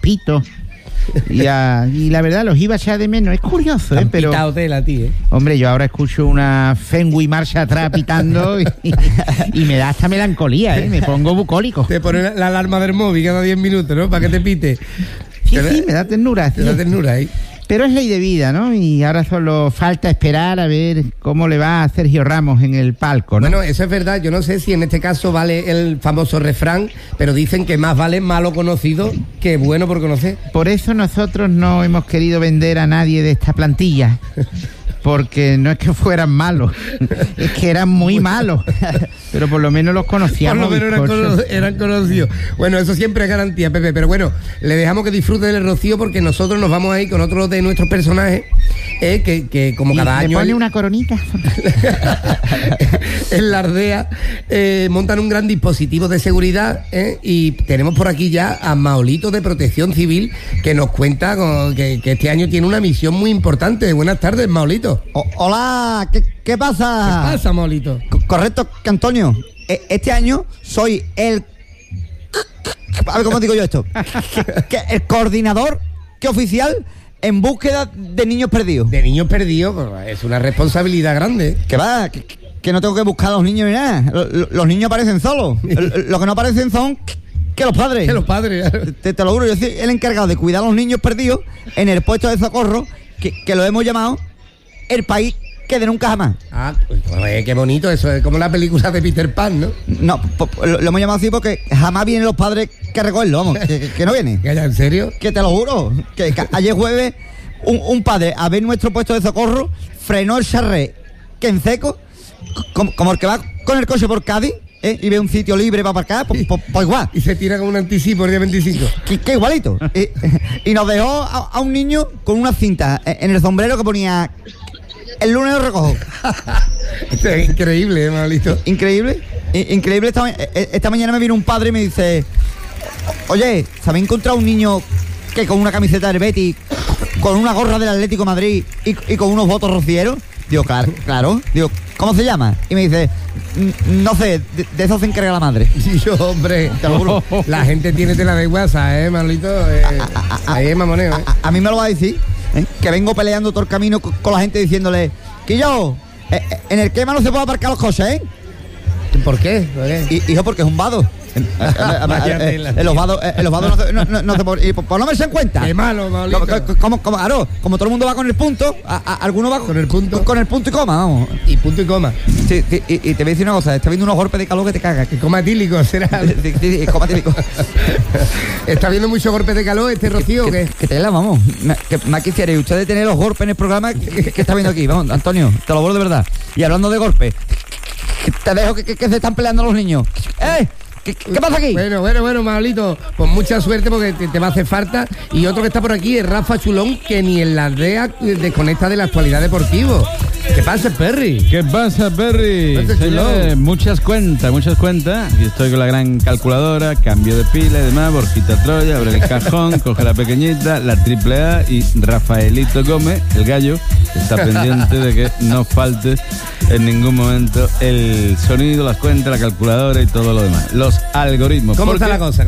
Pepito. Y la verdad los iba a echar de menos. Es curioso, pero pitado tela, tío, hombre, yo ahora escucho una Fenway marcha atrás pitando y me da hasta melancolía, me pongo bucólico. Te pone la alarma del móvil cada 10 minutos, ¿no? Para que te pite. Sí, me da ternura. Te da ternura ahí. Pero es ley de vida, ¿no? Y ahora solo falta esperar a ver cómo le va a Sergio Ramos en el palco, ¿no? Bueno, eso es verdad. Yo no sé si en este caso vale el famoso refrán, pero dicen que más vale malo conocido que bueno por conocer. Por eso nosotros no hemos querido vender a nadie de esta plantilla. Porque no es que fueran malos, es que eran muy malos. Pero por lo menos los conocíamos. Por lo menos eran conocidos. Bueno, eso siempre es garantía, Pepe. Pero bueno, le dejamos que disfrute del Rocío porque nosotros nos vamos a ir con otro de nuestros personajes, que como cada año... ¿Le pone una coronita? En la Ardea montan un gran dispositivo de seguridad, y tenemos por aquí ya a Maolito de Protección Civil, que nos cuenta que este año tiene una misión muy importante. Buenas tardes, Maolito. Hola, ¿qué pasa? ¿Qué pasa, Maolito? Correcto, que Antonio, este año soy el... A ver, ¿cómo digo yo esto? El coordinador oficial en búsqueda de niños perdidos. De niños perdidos, pues, es una responsabilidad grande. Que va, que no tengo que buscar a los niños ni nada. Los niños aparecen solos. Lo que no aparecen son... que los padres. Que los padres. Te lo juro, yo soy el encargado de cuidar a los niños perdidos en el puesto de socorro que lo hemos llamado El País que de nunca jamás. Ah, pues qué bonito, eso es como la película de Peter Pan, ¿no? No, lo hemos llamado así porque jamás vienen los padres que recogerlo, vamos, que no viene. ¿En serio? Que te lo juro, que ayer jueves un padre a ver nuestro puesto de socorro frenó el charré que en seco, como el que va con el coche por Cádiz, y ve un sitio libre para aparcar, pues igual. Y se tira con un anticipo el día 25. Que igualito. Y nos dejó a un niño con una cinta en el sombrero que ponía... El lunes lo recojo. Esto es increíble, Maolito. Increíble. Increíble. Esta mañana me vino un padre y me dice: oye, ¿se habéis encontrado un niño que con una camiseta del Betis, con una gorra del Atlético de Madrid y con unos votos rocieros? Digo, claro. Digo, ¿cómo se llama? Y me dice, no sé, de eso se encarga la madre. Sí, yo, hombre, te lo juro. La gente tiene tela de WhatsApp, Maolito. Ahí es mamoneo, A mí me lo va a decir, que vengo peleando todo el camino con la gente diciéndole, Quillo, en el quema no se puede aparcar los coches, ¿Por qué? Hijo, porque es un vado. En los vados no se puede. Y pues no me se en cuenta. Qué malo, Maolito. Como todo el mundo va con el punto, algunos va con el punto. Con el punto y coma, vamos. Y punto y coma. Sí, y te voy a decir una cosa, está viendo unos golpes de calor que te cagas. Que coma etílico, será. Sí, coma etílico. ¿Está viendo muchos golpes de calor este Rocío o qué? Que te la vamos. Que más quisiera usted tener los golpes en el programa que está viendo aquí. Vamos, Antonio, te lo juro de verdad. Y hablando de golpes, te dejo que se están peleando los niños. ¿Qué pasa aquí? Bueno, Maolito, pues mucha suerte porque te va a hacer falta. Y otro que está por aquí es Rafa Chulón, que ni en la aldea desconecta de la actualidad deportiva. ¿Qué pasa, Perry? ¿Qué pasa, Perry? Señores, muchas cuentas. Aquí estoy con la gran calculadora, cambio de pila y demás, Borjita Troya, abre el cajón, coge la pequeñita, la AAA y Rafaelito Gómez, el gallo, que está pendiente de que no falte en ningún momento el sonido, las cuentas, la calculadora y todo lo demás. Los algoritmos. ¿Cómo está la cosa?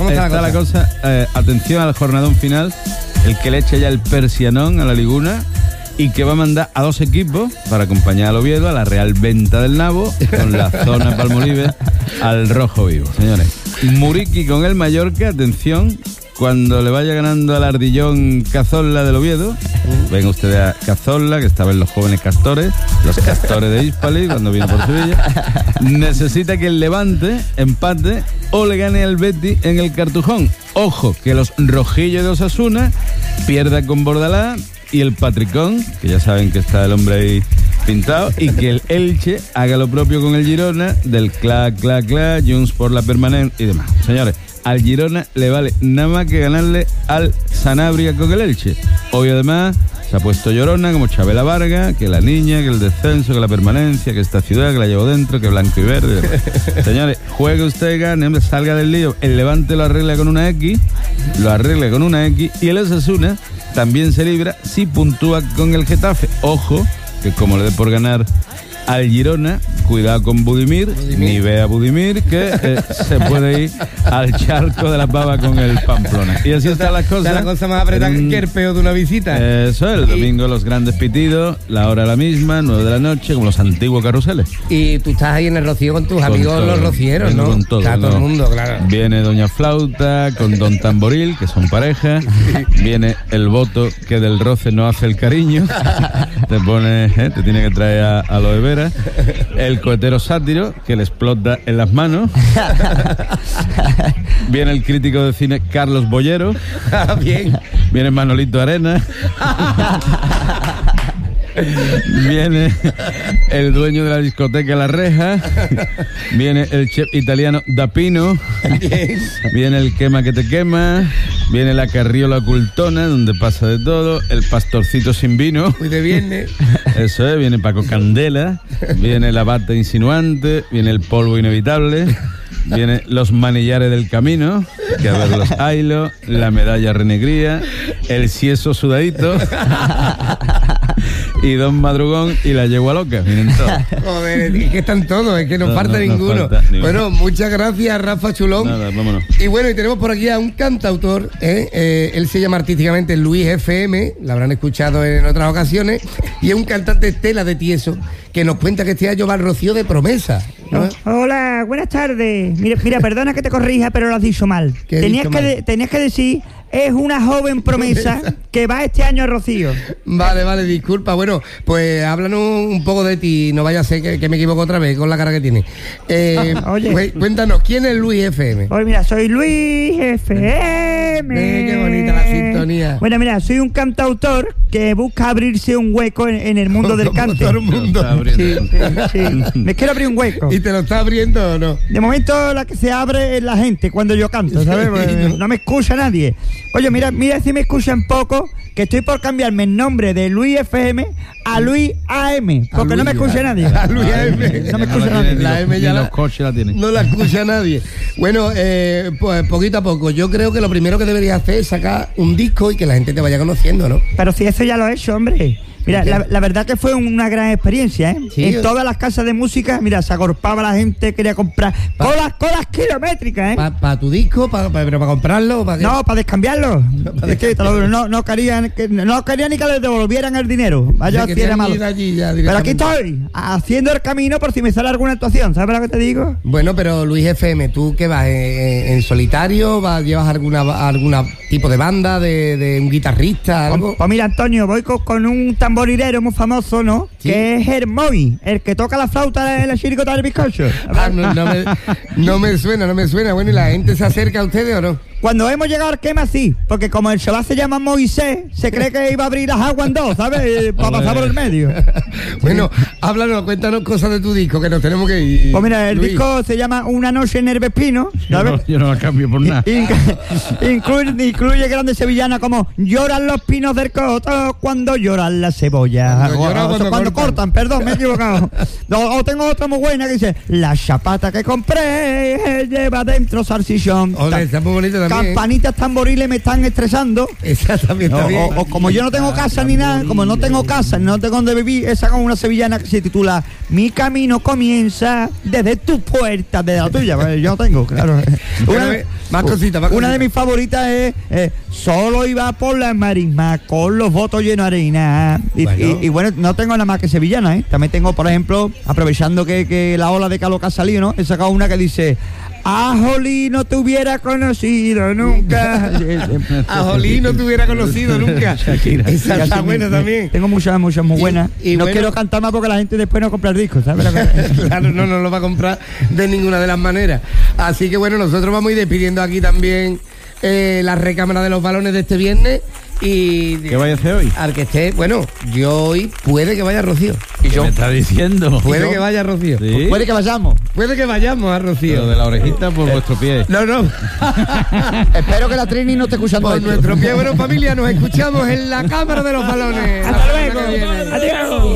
Atención al jornadón final, el que le eche ya el persianón a la Liguna y que va a mandar a 2 equipos para acompañar al Oviedo a la Real Venta del Nabo con la zona Palmolive al Rojo Vivo. Señores, Muriqui con el Mallorca, atención, cuando le vaya ganando al Ardillón Cazorla del Oviedo, venga usted a Cazorla, que estaban los jóvenes castores, los castores de Hispali, cuando vino por Sevilla, necesita que el Levante empate o le gane al Betis en el Cartujón. Ojo, que los rojillos de Osasuna pierdan con Bordalás y el Patricón, que ya saben que está el hombre ahí pintado, y que el Elche haga lo propio con el Girona, del clac, Junts por la permanencia y demás. Señores, al Girona le vale nada más que ganarle al Sanabria con el Elche. Hoy además se ha puesto llorona como Chabela Vargas, que la niña, que el descenso, que la permanencia, que esta ciudad, que la llevo dentro, que blanco y verde. Señores, juegue usted, gane, hombre, salga del lío. El Levante lo arregla con una X, y el Osasuna también se libra si puntúa con el Getafe. Ojo, que como le dé por ganar al Girona, cuidado con Budimir, ni vea Budimir, que se puede ir al charco de las babas con el Pamplona. Y así están las cosas. Está la cosa más apretada que el peo de una visita. Eso es, el domingo los grandes pitidos, la hora la misma, 9 de la noche, como los antiguos carruseles. Y tú estás ahí en el Rocío con tus amigos todo, los rocieros, ¿no? con todo, Está todo el mundo, claro. Viene Doña Flauta con Don Tamboril, que son pareja. Viene el voto que del roce no hace el cariño. Te tiene que traer a lo de Vera. El cohetero sátiro, que le explota en las manos. Viene el crítico de cine Carlos Bollero. Bien. Viene Manolito Arena. Viene el dueño de la discoteca La Reja. Viene el chef italiano Dapino. Viene el quema que te quema. Viene la carriola ocultona, donde pasa de todo. El pastorcito sin vino. Muy de viernes. Eso es, viene Paco Candela. Viene la bata insinuante. Viene el polvo inevitable. Vienen los manillares del camino, que a ver los ailos, la medalla renegría, el sieso sudadito y Don Madrugón y la yegua loca. Vienen todos. Joder, es que están todos, es que no falta ninguno. Bueno, muchas gracias, Rafa Chulón. Nada, vámonos. Y bueno, y tenemos por aquí a un cantautor, él se llama artísticamente Luis FM, la habrán escuchado en otras ocasiones, y es un cantante Estela de Tieso, que nos cuenta que este año va al Rocío de promesa, ¿no? Hola, buenas tardes. Mira, perdona que te corrija, pero lo has dicho mal. Tenías que decir, es una joven promesa que va este año a Rocío. Vale, disculpa. Bueno, pues háblanos un poco de ti, no vaya a ser que me equivoco otra vez con la cara que tiene. Oye, cuéntanos, ¿quién es Luis FM? Oye, mira, soy Luis FM. Qué bonita la sintonía. Bueno, mira, soy un cantautor que busca abrirse un hueco en el mundo del cante. Todo el mundo. Sí. Me quiero abrir un hueco. ¿Y te lo está abriendo o no? De momento la que se abre es la gente cuando yo canto, ¿sabes? Pues, no me escucha nadie. Oye, mira si me escuchan poco, que estoy por cambiarme el nombre de Luis FM a Luis AM, porque no me escucha nadie. A Luis AM. No me escucha nadie. La M ya los coches la tienen. No la escucha nadie. Bueno, pues poquito a poco. Yo creo que lo primero que deberías hacer es sacar un disco y que la gente te vaya conociendo, ¿no? Pero si eso ya lo he hecho, hombre. Mira, la verdad que fue una gran experiencia, ¿eh? Sí, en todas las casas de música, mira, se agolpaba la gente, quería comprar colas kilométricas, ¿eh? ¿Para tu disco? ¿Pero para comprarlo? ¿Para qué? No, para descambiarlo. Es que no querían ni que les devolvieran el dinero. Vaya, si era malo. Pero aquí estoy, haciendo el camino por si me sale alguna actuación, ¿sabes lo que te digo? Bueno, pero Luis FM, ¿tú qué vas? ¿En solitario? ¿Llevas alguna tipo de banda, de un guitarrista, algo? Pues mira, Antonio, voy con un tamborilero muy famoso, ¿no? ¿Sí? Que es Hermoy, el que toca la flauta en la chiricota del bizcocho. No me suena. Bueno, ¿y la gente se acerca a ustedes o no? Cuando hemos llegado al quema, sí, porque como el chaval se llama Moisés, se cree que iba a abrir las aguas en dos, ¿sabes? Para pasar por el medio. Bueno, háblanos, cuéntanos cosas de tu disco, que nos tenemos que ir. Pues mira, el Luis. disco se llama Una noche en el Vespino, ¿sabes? Yo no la cambio por nada. Incluye grandes sevillanas como lloran los pinos del coto cuando lloran las cebollas. Cuando cortan, perdón, me he equivocado. O tengo otra muy buena que dice, la chapata que compré lleva dentro salchichón. Hola, está muy bonito también. Campanitas tamboriles me están estresando. Esa también está bien. O como yo no tengo casa ni nada, como no tengo casa, no tengo donde vivir, he sacado una sevillana que se titula Mi camino comienza desde tu puerta, desde la tuya. Pues yo no tengo, claro. Más cositas. Una de mis favoritas es Solo iba por la marisma con los votos llenos de arena. Y bueno, no tengo nada más que sevillana, ¿eh? También tengo, por ejemplo, aprovechando que la ola de calor que ha salido, ¿no? He sacado una que dice: a Jolí no te hubiera conocido nunca. A Jolí no te hubiera conocido nunca. Esa está buena también. Tengo muchas muy buenas. Y no bueno, quiero cantar más porque la gente después no compra el disco, ¿sabes? Claro, no lo va a comprar de ninguna de las maneras. Así que bueno, nosotros vamos a ir despidiendo aquí también la recámara de los balones de este viernes. Y ¿qué vaya a hacer hoy? Al que esté, bueno, yo hoy puede que vaya a Rocío. ¿Y yo? ¿Me está diciendo? Puede que vaya a Rocío. ¿Sí? Puede que vayamos. Puede que vayamos a Rocío. Pero de la orejita por vuestro pie. No. Espero que la Trini no esté escuchando Por esto. nuestro pie. Bueno, familia, nos escuchamos en la cámara de los balones. Hasta luego. Adiós.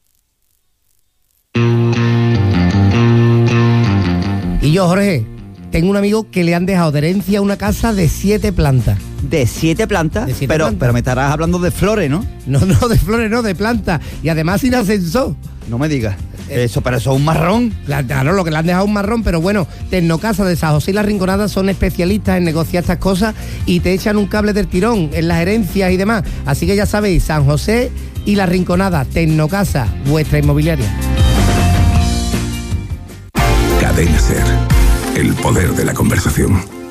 Y yo, Jorge, tengo un amigo que le han dejado de herencia una casa de 7 plantas. ¿De 7 plantas? De 7 pero, plantas. pero me estarás hablando de flores, ¿no? No, de flores, no, de plantas. Y además sin ascensor. No me digas. Eso, pero eso es un marrón. Claro, lo que le han dejado un marrón, pero bueno, Tecnocasa de San José y La Rinconada son especialistas en negociar estas cosas y te echan un cable del tirón en las herencias y demás. Así que ya sabéis, San José y La Rinconada, Tecnocasa, vuestra inmobiliaria. Cadena SER, el poder de la conversación.